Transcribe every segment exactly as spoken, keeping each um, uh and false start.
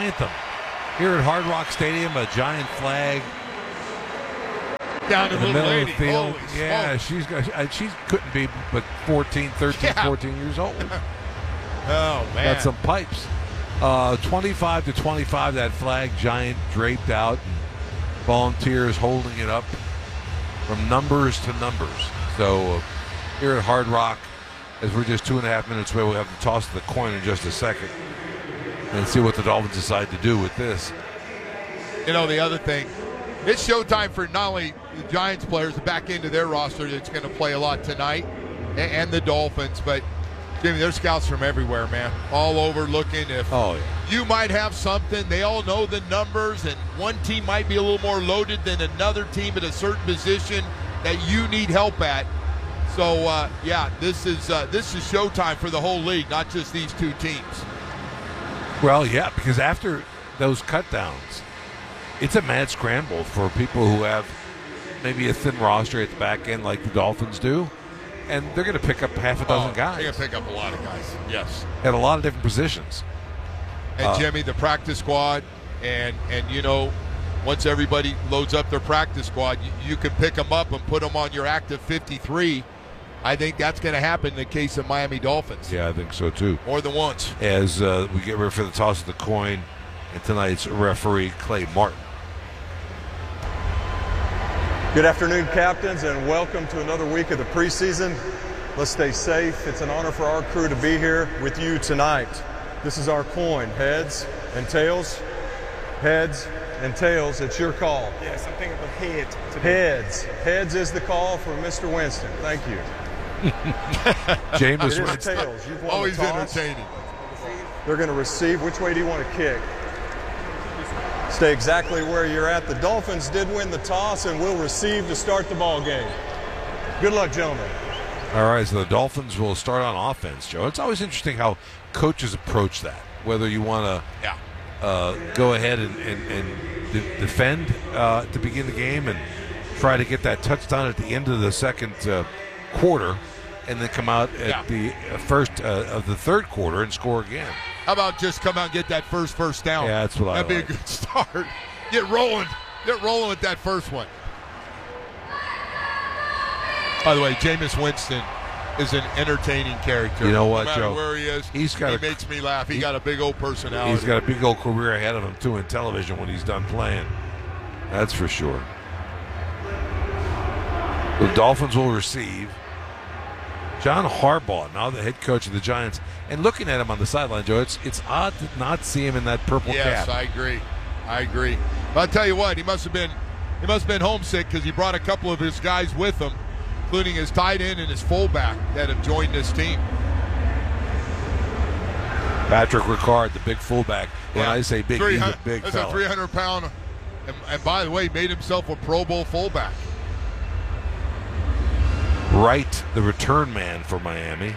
anthem. Here at Hard Rock Stadium, a giant flag down in the little middle lady. of the field. Holy Yeah, smoke. she's got. She couldn't be but fourteen, thirteen, Yeah. fourteen years old. Oh, man. Got some pipes. Uh, twenty-five to twenty-five, that flag giant draped out. And volunteers holding it up from numbers to numbers. So uh, here at Hard Rock, as we're just two and a half minutes away, we'll have the toss of the coin in just a second and see what the Dolphins decide to do with this. You know, the other thing, it's showtime for not only the Giants players to back into their roster that's going to play a lot tonight, and, and the Dolphins, but Jimmy, there's scouts from everywhere, man, all over looking. If Oh, yeah. you might have something, they all know the numbers, and one team might be a little more loaded than another team at a certain position that you need help at. So, uh, yeah, this is uh, this is showtime for the whole league, not just these two teams. Well, yeah, because after those cutdowns, it's a mad scramble for people who have maybe a thin roster at the back end like the Dolphins do, and they're going to pick up half a dozen Oh, guys They're going to pick up a lot of guys, yes. at a lot of different positions. And Uh, Jimmy, the practice squad, and and you know, once everybody loads up their practice squad, you, you can pick them up and put them on your active fifty-three. I think that's going to happen in the case of Miami Dolphins. Yeah, I think so too. More than once. As uh, we get ready for the toss of the coin, and tonight's referee, Clay Martin. Good afternoon, captains, and welcome to another week of the preseason. Let's stay safe. It's an honor for our crew to be here with you tonight. This is our coin, heads and tails. Heads and tails, it's your call. Yes, I'm thinking of head. today. Heads. Heads is the call for Mister Winston. Thank you. Jameis It is Winston. tails. You've won Always the toss. entertaining. They're going to receive. Which way do you want to kick? Stay exactly where you're at. The Dolphins did win the toss and will receive to start the ball game. Good luck, gentlemen. All right, so the Dolphins will start on offense, Joe. It's always interesting how coaches approach that, whether you want to Yeah. uh, go ahead and, and, and de- defend uh, to begin the game and try to get that touchdown at the end of the second uh, quarter and then come out at Yeah. the uh, first uh, of the third quarter and score again. How about just come out and get that first first down? Yeah, that's what I That'd be like. a good start. Get rolling. Get rolling with that first one. By the way, Jameis Winston is an entertaining character. You know what, no matter Joe? where he is, He's got he a- makes me laugh. He, he- got a big old personality. He's got a big old career ahead of him, too, in television when he's done playing. That's for sure. The Dolphins will receive. John Harbaugh, now the head coach of the Giants. And looking at him on the sideline, Joe, it's, it's odd to not see him in that purple Yes, cap. I agree. I agree. But I'll tell you what, he must have been he must have been homesick because he brought a couple of his guys with him, including his tight end and his fullback that have joined this team. Patrick Ricard, the big fullback. When Yeah. I say big, three he's a hundred big That's fella. a three hundred pound, and, and by the way, made himself a Pro Bowl fullback. Wright, the return man for Miami.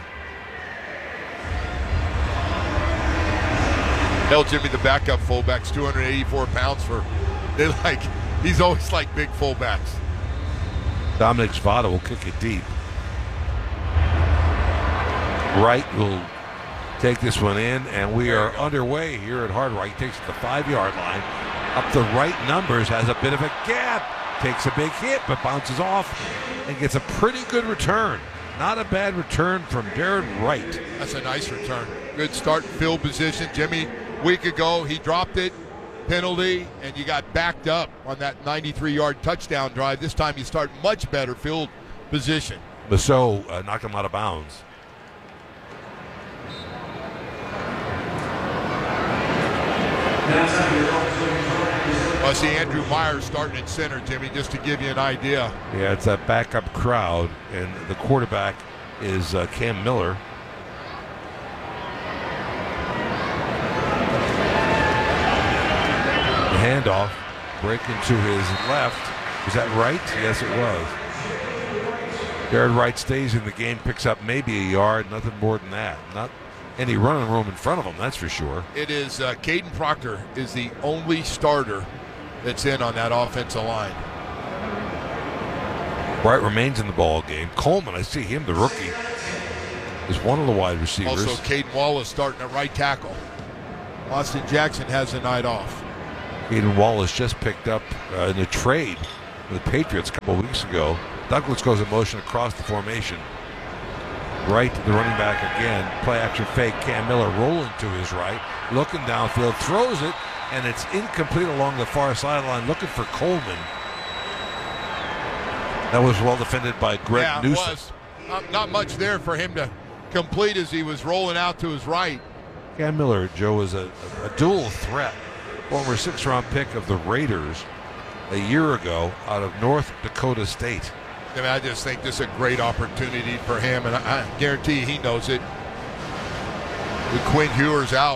Hell, Jimmy, the backup fullback's two hundred eighty-four pounds for. They like he's always like big fullbacks. Dominic Zvada will kick it deep. Wright will take this one in, and we are underway here at Hard Rock. He takes it to the five-yard line. Up the right numbers, has a bit of a gap. Takes a big hit, but bounces off and gets a pretty good return. Not a bad return from Darren Wright. That's a nice return. Good start field position. Jimmy, week ago, he dropped it, penalty, and you got backed up on that ninety-three yard touchdown drive. This time you start much better field position. Basso uh, knocked him out of bounds. I see Andrew Myers starting at center, Jimmy, just to give you an idea. Yeah, it's that backup crowd, and the quarterback is uh, Cam Miller. The handoff, breaking to his left. Was that right? Yes, it was. Jared Wright stays in the game, picks up maybe a yard, nothing more than that. Not any running room in front of him, that's for sure. It is uh, Caden Proctor is the only starter that's in on that offensive line. Wright remains in the ball game. Coleman, I see him, the rookie, is one of the wide receivers. Also, Caden Wallace starting at right tackle. Austin Jackson has a night off. Aiden Wallace just picked up uh, in a trade with the Patriots a couple weeks ago. Douglas goes in motion across the formation. Right to the running back again. Play action fake. Cam Miller rolling to his right. Looking downfield. Throws it. And it's incomplete along the far sideline. Looking for Coleman. That was well defended by Greg yeah, Newsom. It was. Not, not much there for him to complete as he was rolling out to his right. Cam Miller, Joe, is a, a, a dual threat. Former six-round pick of the Raiders a year ago out of North Dakota State. I mean, I just think this is a great opportunity for him, and I, I guarantee he knows it. With Quinn Ewers out.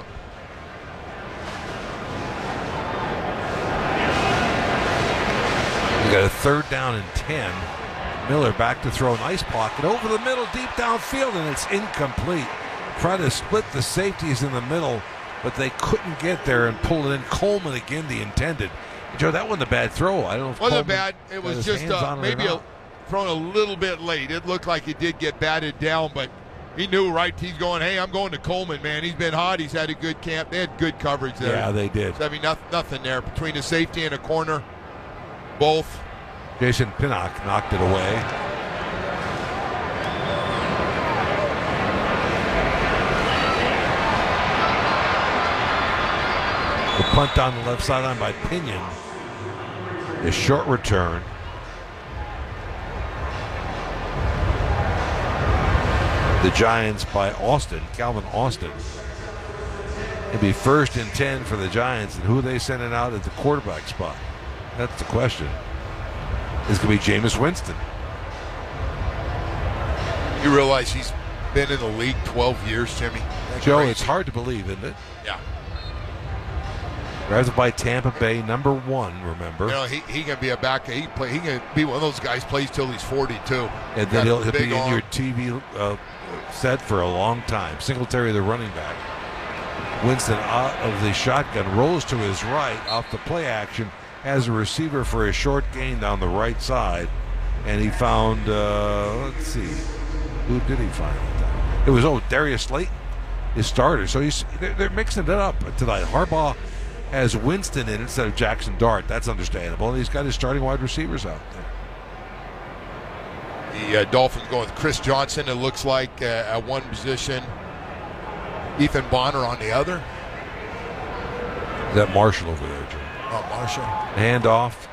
We got a third down and ten. Miller back to throw. Nice pocket over the middle, deep downfield, and it's incomplete. Try to split the safeties in the middle, but they couldn't get there and pull it in. Coleman again, the intended. Joe, that wasn't a bad throw. I don't know if Wasn't Coleman bad. It was got his just hands uh, on it or maybe a, not. thrown a little bit late. It looked like it did get batted down, but he knew, right? He's going, hey, I'm going to Coleman, man. He's been hot. He's had a good camp. They had good coverage there. Yeah, they did. So, I mean, nothing, nothing there. Between a safety and a corner, both. Jason Pinnock knocked it away. The punt down the left sideline by Pinion. A short return. The Giants by Austin, Calvin Austin. It'd be first and ten for the Giants, and who are they sending out at the quarterback spot? That's the question. It's going to be Jameis Winston. You realize he's been in the league twelve years, Jimmy? That's Joe, crazy. it's hard to believe, isn't it? Yeah. Drafted by Tampa Bay, number one, remember? You know, he, he can be a back. He play. He can be one of those guys plays till he's forty-two. And then he'll, he'll be in your T V uh, set for a long time. Singletary, the running back. Winston out of the shotgun, rolls to his right off the play action, has a receiver for a short gain down the right side, and he found, uh, let's see, who did he find that time? It was, oh, Darius Slayton, his starter. So he's they're, they're mixing it up tonight. Harbaugh has Winston in instead of Jackson Dart. That's understandable. And he's got his starting wide receivers out there. The uh, Dolphins going with Chris Johnson, it looks like, uh, at one position. Ethan Bonner on the other. Is that Marshall over there, Joe? Oh, Marshall. Handoff.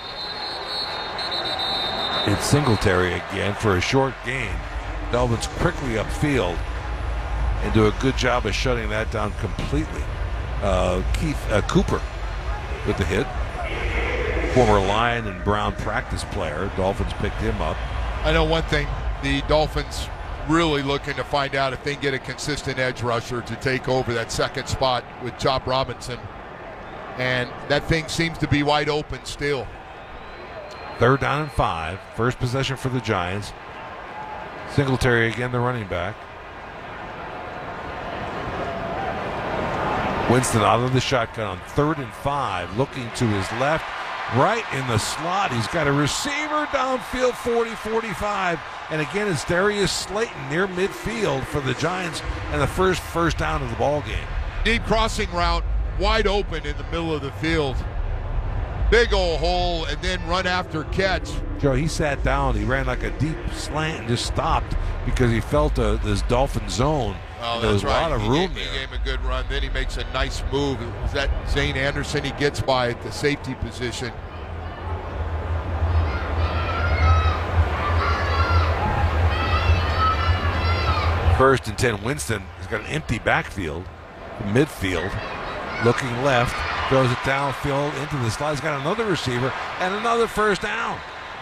It's Singletary again for a short gain. Dolphins quickly upfield and do a good job of shutting that down completely. Uh, Keith uh, Cooper with the hit. Former Lion and Brown practice player. Dolphins picked him up. I know one thing. The Dolphins really looking to find out if they can get a consistent edge rusher to take over that second spot with Chop Robinson. And that thing seems to be wide open still. Third down and five. First possession for the Giants. Singletary again, the running back. Winston out of the shotgun on third and five, looking to his left, right in the slot. He's got a receiver downfield, forty forty-five. And again, it's Darius Slayton near midfield for the Giants and the first first down of the ball game. Deep crossing route, wide open in the middle of the field. Big old hole, and then run after catch. Joe, he sat down. He ran like a deep slant and just stopped because he felt uh, this Dolphin zone. Oh, there was that's right. a lot of he room gave, there. He gave him a good run. Then he makes a nice move. Is that Zane Anderson he gets by at the safety position? First and ten, Winston has got an empty backfield, midfield, looking left, throws it downfield into the slot. He's got another receiver and another first down.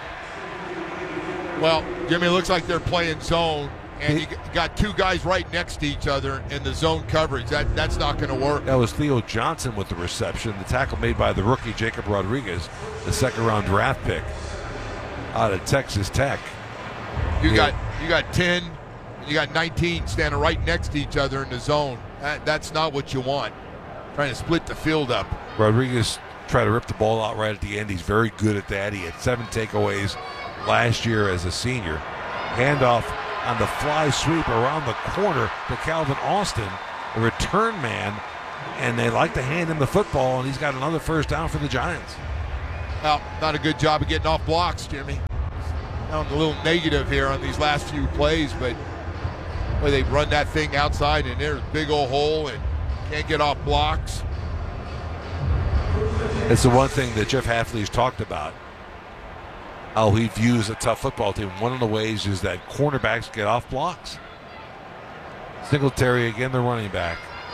Well, Jimmy, it looks like they're playing zone, and you got two guys right next to each other in the zone coverage. That That's not going to work. That was Theo Johnson with the reception. The tackle made by the rookie Jacob Rodriguez, the second-round draft pick out of Texas Tech. You Yeah. got you got ten, you got nineteen standing right next to each other in the zone. That, that's not what you want. Trying to split the field up. Rodriguez tried to rip the ball out right at the end. He's very good at that. He had seven takeaways last year as a senior. Handoff on the fly sweep around the corner to Calvin Austin. The return man and they like to hand him the football, and he's got another first down for the Giants. Well, not a good job of getting off blocks, Jimmy. Now I'm a little negative here on these last few plays, but boy, they run that thing outside, and there's a big old hole, and can't get off blocks. It's the one thing that Jeff Hafley's talked about, how he views a tough football team. One of the ways is that cornerbacks get off blocks. Singletary again, the running back.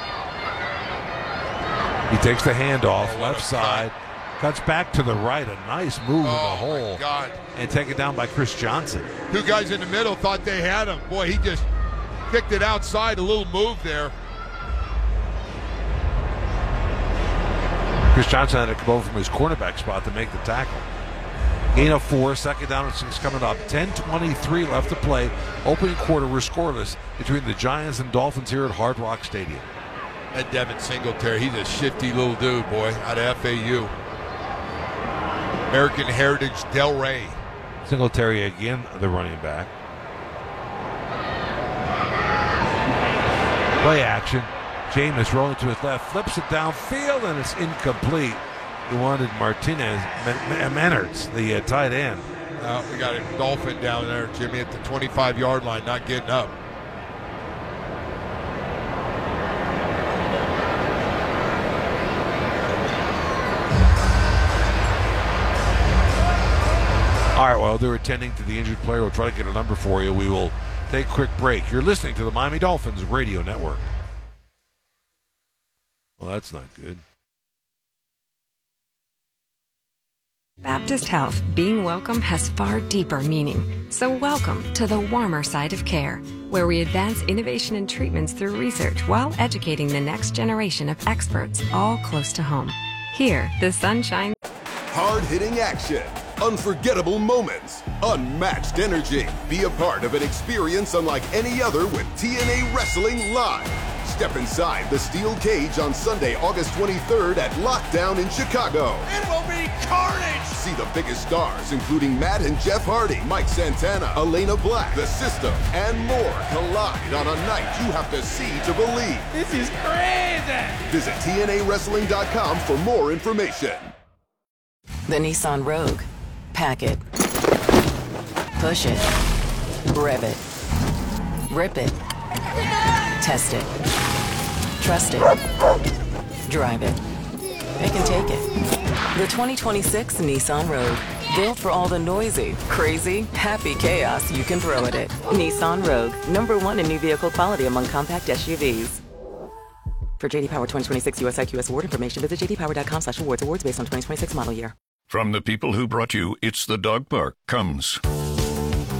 He takes the handoff, Oh, what left a side, cuts back to the right, a nice move in the Oh, hole, my God. and taken down by Chris Johnson. Two guys in the middle thought they had him. Boy, he just kicked it outside, a little move there. Chris Johnson had to come over from his cornerback spot to make the tackle. Gain of four, second down and six coming up. ten twenty-three left to play. Opening quarter, we're scoreless between the Giants and Dolphins here at Hard Rock Stadium. That Devin Singletary, he's a shifty little dude, boy, out of F A U. American Heritage Delray. Singletary again, the running back. Play action. Jameis rolling to his left, flips it downfield, and it's incomplete. He wanted Martinez, Menards, the uh, tight end. Uh, we got a Dolphin down there, Jimmy, at the twenty-five-yard line, not getting up. All right, well, they're attending to the injured player. We'll try to get a number for you. We will take a quick break. You're listening to the Miami Dolphins Radio Network. Well, that's not good. Baptist Health, being welcome has far deeper meaning. So welcome to the warmer side of care, where we advance innovation and treatments through research while educating the next generation of experts, all close to home. Here, the sunshine. Hard-hitting action, unforgettable moments, unmatched energy. Be a part of an experience unlike any other with T N A Wrestling Live. Step inside the steel cage on Sunday, August twenty-third at Lockdown in Chicago. It will be carnage! See the biggest stars, including Matt and Jeff Hardy, Mike Santana, Elena Black, The System, and more collide on a night you have to see to believe. This is crazy! Visit T N A wrestling dot com for more information. The Nissan Rogue. Pack it. Push it. Rev it. Rip it. Test it. Trust it. Drive it. They can take it. The twenty twenty-six Nissan Rogue. Built for all the noisy, crazy, happy chaos you can throw at it. Nissan Rogue. Number one in new vehicle quality among compact S U Vs. For J D Power twenty twenty-six U S I Q S award information, visit j d power dot com slash awards. Awards based on twenty twenty-six model year. From the people who brought you It's the Dog Park comes